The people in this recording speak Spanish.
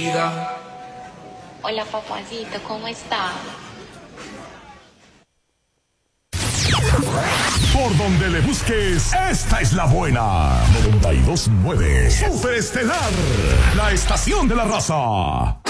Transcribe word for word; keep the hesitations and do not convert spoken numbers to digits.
vida. Hola, papacito, ¿cómo está? Por donde le busques, esta es la buena. noventa y dos punto nueve Super Estelar, la estación de la raza.